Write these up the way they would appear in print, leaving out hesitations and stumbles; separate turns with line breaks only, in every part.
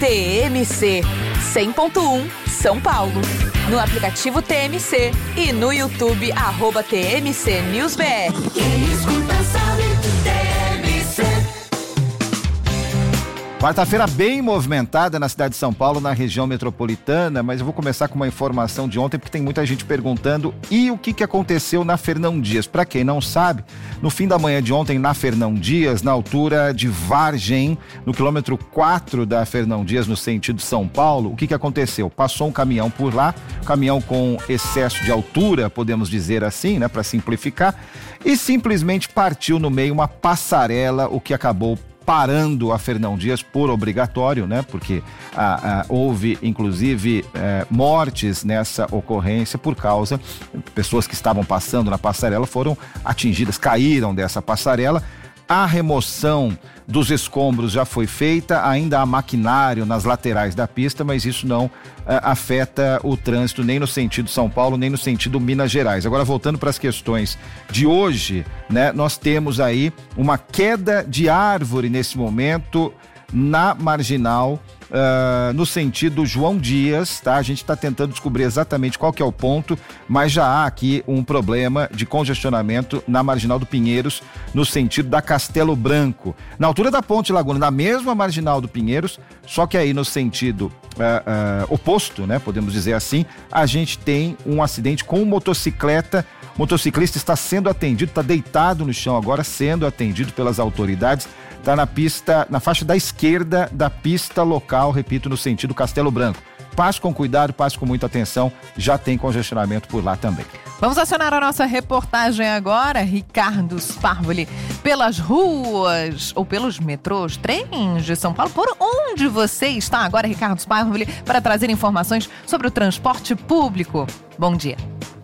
TMC 100.1 São Paulo. No aplicativo TMC e no YouTube @TMC News BR.
Quem escuta sabe, TMC.
Quarta-feira bem movimentada na cidade de São Paulo, na região metropolitana, mas eu vou começar com uma informação de ontem, porque tem muita gente perguntando e o que aconteceu na Fernão Dias. Para quem não sabe, no fim da manhã de ontem, na Fernão Dias, na altura de Vargem, no quilômetro 4 da Fernão Dias, no sentido São Paulo, o que aconteceu? Passou um caminhão por lá, caminhão com excesso de altura, podemos dizer assim, né, para simplificar, e simplesmente partiu no meio uma passarela, o que acabou parando a Fernão Dias por obrigatório, né? Porque houve, inclusive, mortes nessa ocorrência por causa de pessoas que estavam passando na passarela foram atingidas, caíram dessa passarela. A remoção dos escombros já foi feita, ainda há maquinário nas laterais da pista, mas isso não afeta o trânsito nem no sentido São Paulo, nem no sentido Minas Gerais. Agora, voltando para as questões de hoje, né, nós temos aí uma queda de árvore nesse momento na marginal, no sentido João Dias, tá? A gente está tentando descobrir exatamente qual que é o ponto, mas já há aqui um problema de congestionamento na marginal do Pinheiros, no sentido da Castelo Branco, na altura da Ponte Laguna, na mesma marginal do Pinheiros, só que aí no sentido oposto, né? Podemos dizer assim, a gente tem um acidente com motocicleta. O motociclista está sendo atendido, está deitado no chão agora, sendo atendido pelas autoridades. Está na pista, na faixa da esquerda da pista local, repito, no sentido Castelo Branco. Passe com cuidado, passe com muita atenção, já tem congestionamento por lá também.
Vamos acionar a nossa reportagem agora, Ricardo Sparvoli, pelas ruas ou pelos metrôs, trens de São Paulo. Por onde você está agora, Ricardo Sparvoli, para trazer informações sobre o transporte público? Bom dia.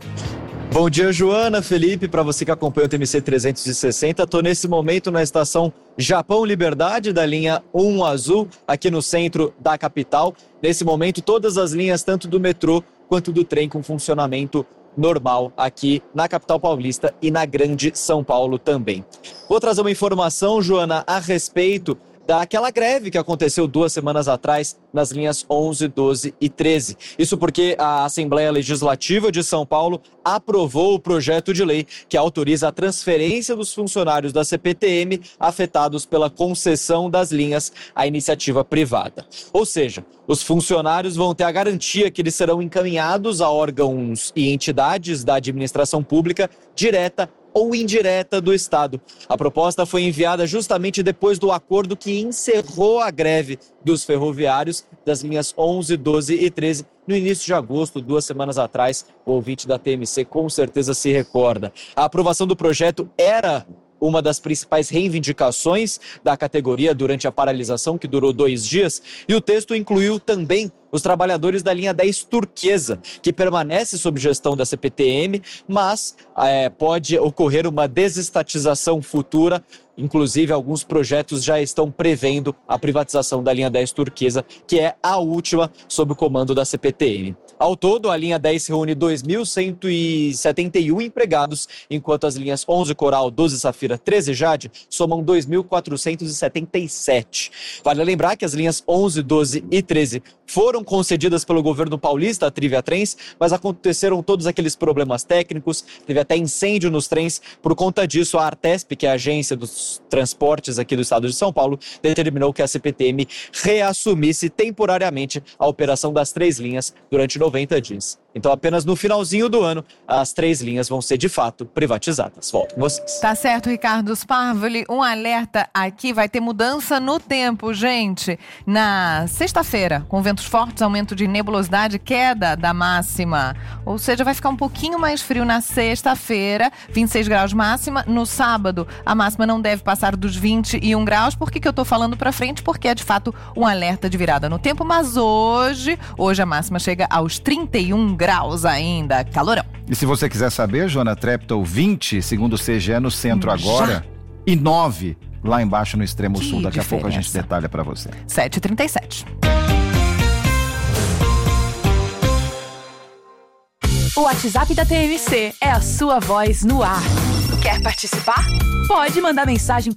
Bom dia, Joana, Felipe, para você que acompanha o TMC 360, estou nesse momento na estação Japão Liberdade, da linha 1 azul, aqui no centro da capital. Nesse momento, todas as linhas, tanto do metrô quanto do trem, com funcionamento normal aqui na capital paulista e na grande São Paulo também. Vou trazer uma informação, Joana, a respeito daquela greve que aconteceu 2 semanas atrás nas linhas 11, 12 e 13. Isso porque a Assembleia Legislativa de São Paulo aprovou o projeto de lei que autoriza a transferência dos funcionários da CPTM afetados pela concessão das linhas à iniciativa privada. Ou seja, os funcionários vão ter a garantia que eles serão encaminhados a órgãos e entidades da administração pública direta ou indireta do Estado. A proposta foi enviada justamente depois do acordo que encerrou a greve dos ferroviários das linhas 11, 12 e 13 no início de agosto, 2 semanas atrás. O ouvinte da TMC com certeza se recorda. A aprovação do projeto era uma das principais reivindicações da categoria durante a paralisação, que durou 2 dias, e o texto incluiu também os trabalhadores da linha 10 Turquesa, que permanece sob gestão da CPTM, mas pode ocorrer uma desestatização futura. Inclusive, alguns projetos já estão prevendo a privatização da linha 10 Turquesa, que é a última sob o comando da CPTM. Ao todo, a linha 10 reúne 2.171 empregados, enquanto as linhas 11 Coral, 12 Safira, 13 Jade somam 2.477. Vale lembrar que as linhas 11, 12 e 13 foram concedidas pelo governo paulista à Trivia Trens, mas aconteceram todos aqueles problemas técnicos, teve até incêndio nos trens. Por conta disso, a Artesp, que é a agência dos transportes aqui do estado de São Paulo, determinou que a CPTM reassumisse temporariamente a operação das 3 linhas durante 90 dias. Então, apenas no finalzinho do ano, as 3 linhas vão ser, de fato, privatizadas. Volto com vocês.
Tá certo, Ricardo Sparvoli. Um alerta aqui, vai ter mudança no tempo, gente. Na sexta-feira, com ventos fortes, aumento de nebulosidade, queda da máxima. Ou seja, vai ficar um pouquinho mais frio na sexta-feira, 26 graus máxima. No sábado, a máxima não deve passar dos 21 graus. Por que eu tô falando pra frente? Porque é, de fato, um alerta de virada no tempo. Mas hoje a máxima chega aos 31 graus ainda, calorão.
E se você quiser saber, Joana Treptow, 20, segundo o CGE, no centro agora, e 9 lá embaixo no extremo sul. Daqui a pouco a gente detalha para você.
7h37.
O WhatsApp da TMC é a sua voz no ar. Quer participar? Pode mandar mensagem para